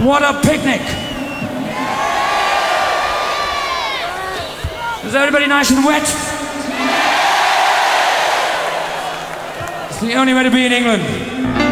What a picnic! Is everybody nice and wet? It's the only way to be in England.